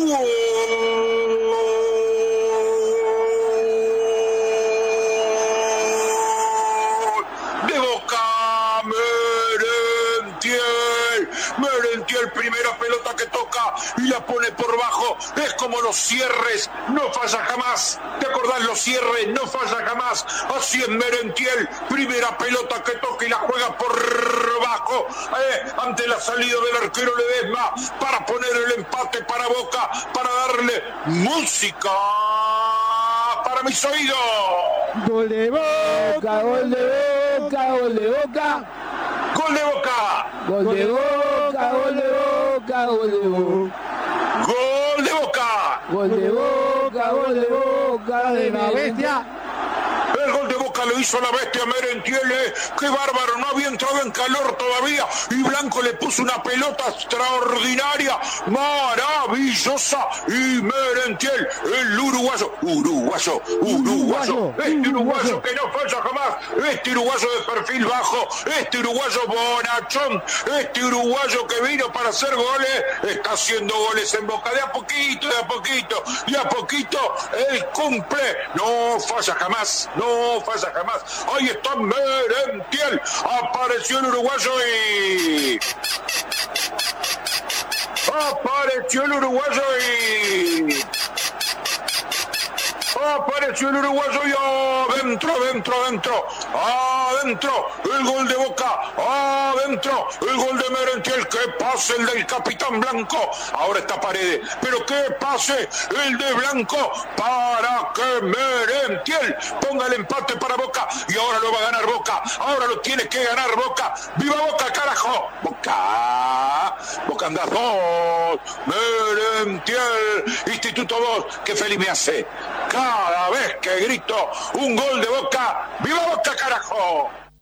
De Boca, Merentiel, primera pelota que toca y la pone por bajo. Es como los cierres, no falla jamás. ¿Te acordás los cierres? No falla jamás. Así es Merentiel, primera pelota que toca y la juega por bajo. Ante la salida del arquero Ledesma para poner el empate para Boca, para darle música para mis oídos. Gol de Boca, gol de Boca, gol de Boca. Gol de Boca. Gol de Boca, gol de Boca, gol de Boca. Gol de Boca. Gol de Boca, gol de Boca, de la bestia. El gol de Boca lo hizo la bestia Merentiel. Qué bárbaro, no había entrado en calor todavía y Blanco le puso una pelota extraordinaria, maravillosa, y Merentiel, el uruguayo, este uruguayo que no falla jamás, este uruguayo de perfil bajo, este uruguayo bonachón, este uruguayo que vino para hacer goles, está haciendo goles en Boca, de a poquito, él cumple, no falla jamás, no falla jamás. Ahí está Merentiel, apareció el uruguayo y... Apareció el uruguayo y adentro, el gol de Boca, adentro, el gol de Merentiel, que pase el del capitán Blanco, ahora está Paredes, pero que pase el de Blanco para que Merentiel ponga el empate para Boca, y ahora lo va a ganar Boca, ahora lo tiene que ganar Boca, ¡viva Boca, carajo! Boca anda 2, Merentiel, Instituto 2, que feliz me hace cada vez que grito un gol de Boca. ¡Viva Boca, carajo!